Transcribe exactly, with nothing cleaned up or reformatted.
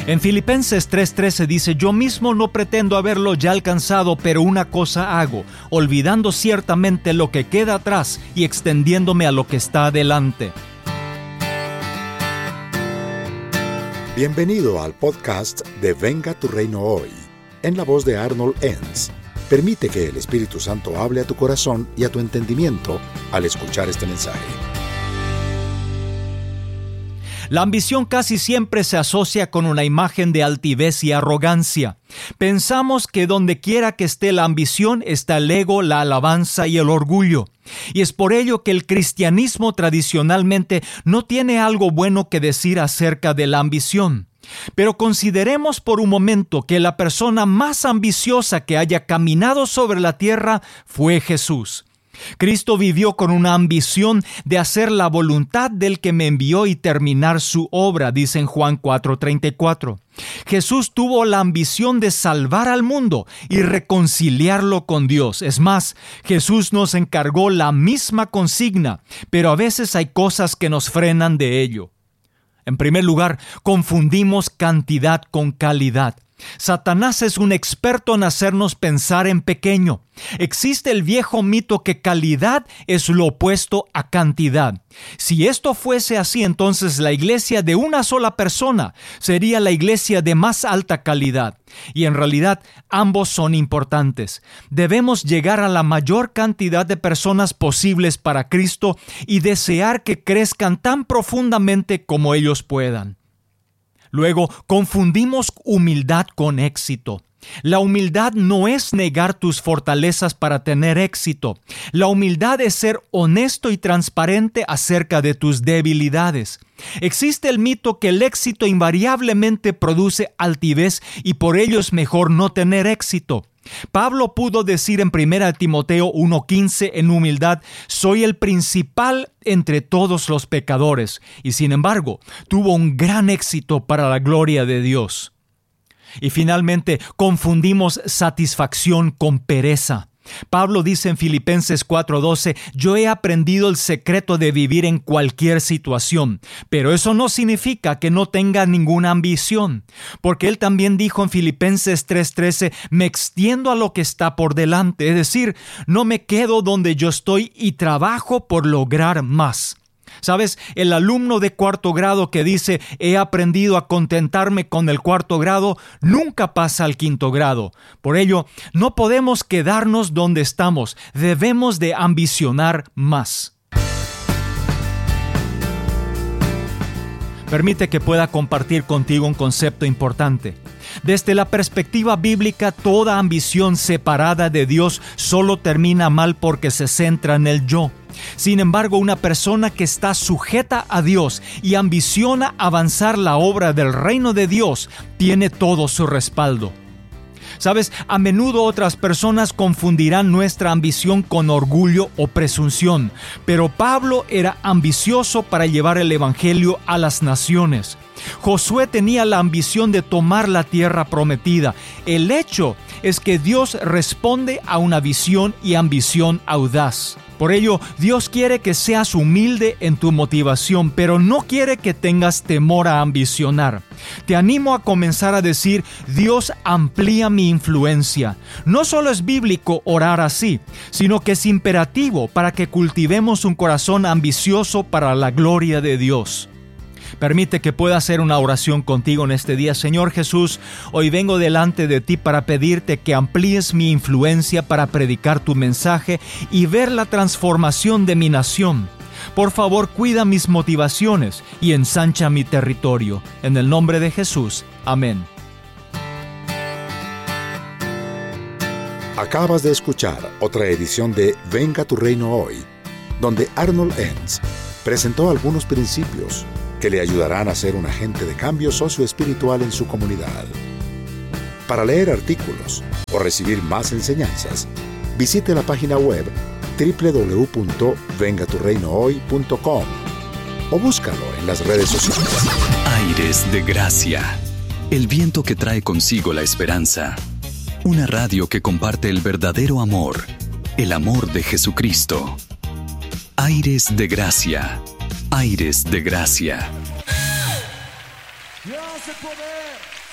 En Filipenses tres trece dice: yo mismo no pretendo haberlo ya alcanzado, pero una cosa hago, olvidando ciertamente lo que queda atrás y extendiéndome a lo que está adelante. Bienvenido al podcast de Venga tu Reino Hoy, en la voz de Arnold Enns. Permite que el Espíritu Santo hable a tu corazón y a tu entendimiento al escuchar este mensaje. La ambición casi siempre se asocia con una imagen de altivez y arrogancia. Pensamos que donde quiera que esté la ambición está el ego, la alabanza y el orgullo. Y es por ello que el cristianismo tradicionalmente no tiene algo bueno que decir acerca de la ambición. Pero consideremos por un momento que la persona más ambiciosa que haya caminado sobre la tierra fue Jesús. Cristo vivió con una ambición de hacer la voluntad del que me envió y terminar su obra, dice en Juan cuatro treinta y cuatro. Jesús tuvo la ambición de salvar al mundo y reconciliarlo con Dios. Es más, Jesús nos encargó la misma consigna, pero a veces hay cosas que nos frenan de ello. En primer lugar, confundimos cantidad con calidad. Satanás es un experto en hacernos pensar en pequeño. Existe el viejo mito que calidad es lo opuesto a cantidad. Si esto fuese así, entonces la iglesia de una sola persona sería la iglesia de más alta calidad. Y en realidad ambos son importantes. Debemos llegar a la mayor cantidad de personas posibles para Cristo y desear que crezcan tan profundamente como ellos puedan. Luego, confundimos humildad con éxito. La humildad no es negar tus fortalezas para tener éxito. La humildad es ser honesto y transparente acerca de tus debilidades. Existe el mito que el éxito invariablemente produce altivez y por ello es mejor no tener éxito. Pablo pudo decir en primera Timoteo uno quince en humildad: soy el principal entre todos los pecadores, y sin embargo tuvo un gran éxito para la gloria de Dios. Y finalmente confundimos satisfacción con pereza. Pablo dice en Filipenses cuatro doce: yo he aprendido el secreto de vivir en cualquier situación, pero eso no significa que no tenga ninguna ambición, porque él también dijo en Filipenses tres trece: me extiendo a lo que está por delante, es decir, no me quedo donde yo estoy y trabajo por lograr más. ¿Sabes? El alumno de cuarto grado que dice he aprendido a contentarme con el cuarto grado nunca pasa al quinto grado. Por ello, no podemos quedarnos donde estamos. Debemos de ambicionar más. Permite que pueda compartir contigo un concepto importante. Desde la perspectiva bíblica, toda ambición separada de Dios solo termina mal porque se centra en el yo. Sin embargo, una persona que está sujeta a Dios y ambiciona avanzar la obra del reino de Dios tiene todo su respaldo. ¿Sabes? A menudo otras personas confundirán nuestra ambición con orgullo o presunción, pero Pablo era ambicioso para llevar el evangelio a las naciones. Josué tenía la ambición de tomar la tierra prometida. El hecho es que Dios responde a una visión y ambición audaz. Por ello, Dios quiere que seas humilde en tu motivación, pero no quiere que tengas temor a ambicionar. Te animo a comenzar a decir: Dios, amplía mi influencia. No solo es bíblico orar así, sino que es imperativo para que cultivemos un corazón ambicioso para la gloria de Dios. Permite que pueda hacer una oración contigo en este día. Señor Jesús, hoy vengo delante de ti para pedirte que amplíes mi influencia para predicar tu mensaje y ver la transformación de mi nación. Por favor, cuida mis motivaciones y ensancha mi territorio. En el nombre de Jesús. Amén. Acabas de escuchar otra edición de Venga tu Reino Hoy, donde Arnold Enns presentó algunos principios que le ayudarán a ser un agente de cambio socioespiritual en su comunidad. Para leer artículos o recibir más enseñanzas, visite la página web doble u doble u doble u punto venga tu reino hoy punto com o búscalo en las redes sociales. Aires de Gracia, el viento que trae consigo la esperanza. Una radio que comparte el verdadero amor, el amor de Jesucristo. Aires de Gracia. Aires de Gracia. Dios de poder.